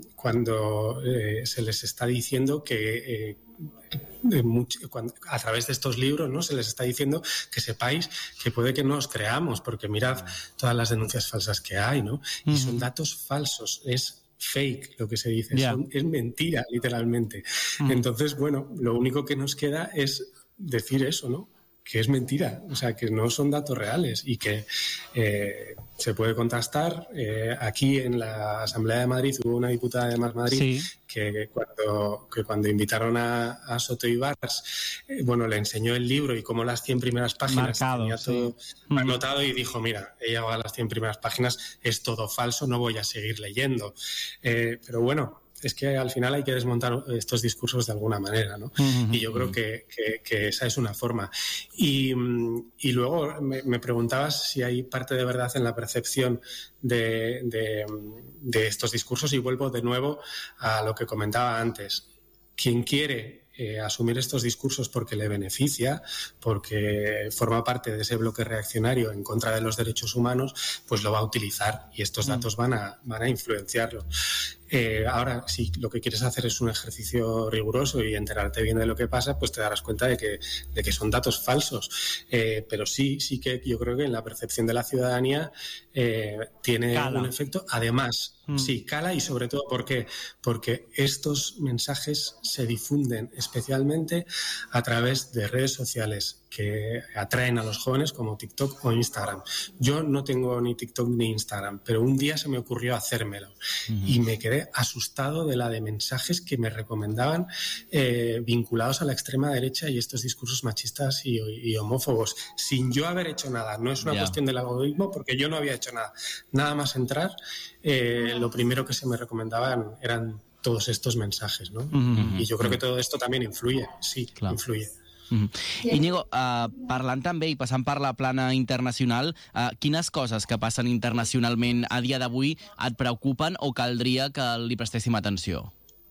cuando se les está diciendo que a través de estos libros, ¿no? Se les está diciendo que sepáis que puede que no os creamos, porque mirad todas las denuncias falsas que hay, ¿no? Y son datos falsos, es fake lo que se dice, es mentira, literalmente. Entonces, bueno, lo único que nos queda es decir eso, ¿no? Que es mentira, o sea, que no son datos reales y que se puede contrastar. Aquí en la Asamblea de Madrid hubo una diputada de Más Madrid que cuando invitaron a Soto Ibars, le enseñó el libro y cómo las 100 primeras páginas tenía todo anotado y dijo, mira, he llegado a las 100 primeras páginas, es todo falso, no voy a seguir leyendo. Pero bueno, es que al final hay que desmontar estos discursos de alguna manera, ¿no? Y yo creo que esa es una forma. Y luego me preguntabas si hay parte de verdad en la percepción de estos discursos, y vuelvo de nuevo a lo que comentaba antes. Quien quiere asumir estos discursos porque le beneficia, porque forma parte de ese bloque reaccionario en contra de los derechos humanos, pues lo va a utilizar y estos datos van a influenciarlo. Ahora, si lo que quieres hacer es un ejercicio riguroso y enterarte bien de lo que pasa, pues te darás cuenta de que son datos falsos. Pero sí que yo creo que en la percepción de la ciudadanía tiene un efecto. Además, sí, cala, y sobre todo, ¿por qué? Porque estos mensajes se difunden especialmente a través de redes sociales que atraen a los jóvenes como TikTok o Instagram. Yo no tengo ni TikTok ni Instagram, pero un día se me ocurrió hacérmelo y me quedé asustado de la de mensajes que me recomendaban vinculados a la extrema derecha y estos discursos machistas y homófobos, sin yo haber hecho nada. No es una cuestión del algoritmo, porque yo no había hecho nada. Nada más entrar, lo primero que se me recomendaban eran todos estos mensajes, ¿no? Y yo creo que todo esto también influye, influye. Íñigo, parlant també i passant per la plana internacional, quines coses que passen internacionalment a dia d'avui et preocupen o caldria que li prestéssim atenció?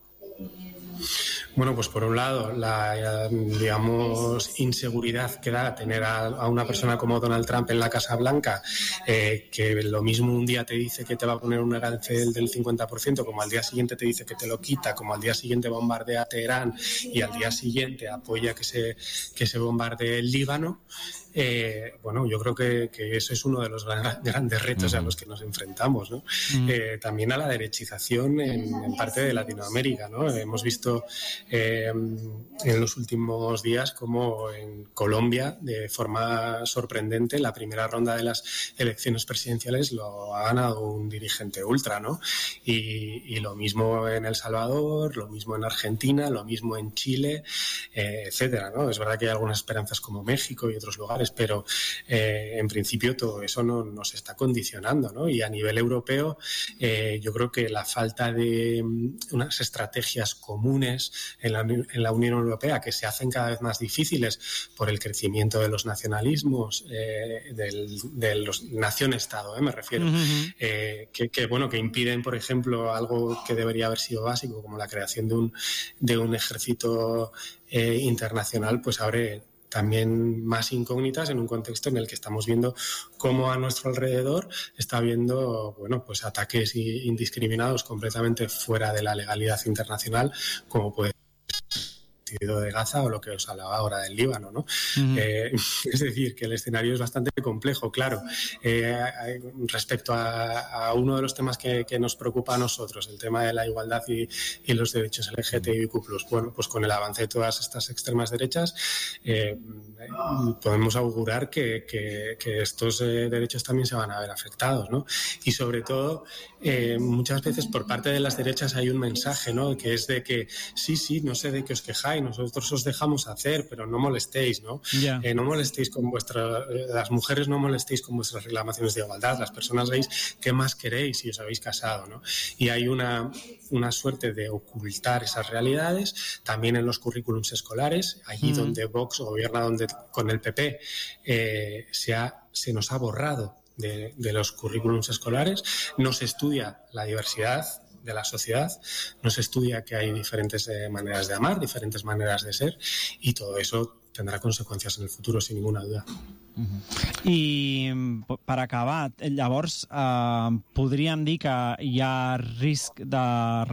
Bueno, pues por un lado, la, digamos, inseguridad que da tener a una persona como Donald Trump en la Casa Blanca, que lo mismo un día te dice que te va a poner un arancel del 50%, como al día siguiente te dice que te lo quita, como al día siguiente bombardea a Teherán y al día siguiente apoya que se bombardee el Líbano. Bueno, yo creo que eso es uno de los grandes retos a los que nos enfrentamos, ¿no? También a la derechización en parte de Latinoamérica, ¿no? Hemos visto en los últimos días como en Colombia, de forma sorprendente, la primera ronda de las elecciones presidenciales lo ha ganado un dirigente ultra, ¿no? Y lo mismo en El Salvador, lo mismo en Argentina, lo mismo en Chile, etcétera, ¿no? Es verdad que hay algunas esperanzas como México y otros lugares, pero en principio todo eso nos está condicionando, ¿no? Y a nivel europeo, yo creo que la falta de unas estrategias comunes en la Unión Europea, que se hacen cada vez más difíciles por el crecimiento de los nacionalismos, de los nación-estado, me refiero, que impiden, por ejemplo, algo que debería haber sido básico, como la creación de un ejército internacional, pues abre también más incógnitas en un contexto en el que estamos viendo cómo a nuestro alrededor está habiendo, bueno, pues ataques indiscriminados completamente fuera de la legalidad internacional, como puede de Gaza o lo que os hablaba ahora del Líbano, ¿no? Es decir, que el escenario es bastante complejo, claro. Respecto a uno de los temas que nos preocupa a nosotros, el tema de la igualdad y los derechos LGTBIQ+, bueno, pues con el avance de todas estas extremas derechas podemos augurar que estos derechos también se van a ver afectados, ¿no? Y sobre todo, muchas veces por parte de las derechas hay un mensaje, ¿no? Que es de que sí, no sé de qué os quejáis, nosotros os dejamos hacer, pero no molestéis, ¿no? No molestéis con las mujeres, no molestéis con vuestras reclamaciones de igualdad, las personas gays, ¿qué más queréis si os habéis casado, ¿no? Y hay una suerte de ocultar esas realidades también en los currículums escolares, allí donde Vox gobierna con el PP, se nos ha borrado de los currículums escolares, no se estudia la diversidad de la sociedad, no se estudia que hay diferentes maneras de amar, diferentes maneras de ser, y todo eso tendrá conseqüències en el futur, sin ninguna duda. I per acabar, llavors podríem dir que hi ha risc de